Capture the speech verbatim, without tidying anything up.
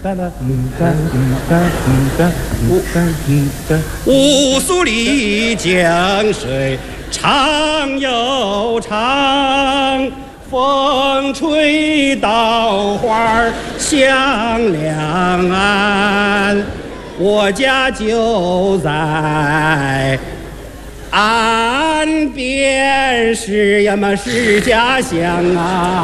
乌苏里江水长又长，风吹稻花香两岸，我家就在岸边，是呀嘛是家乡啊。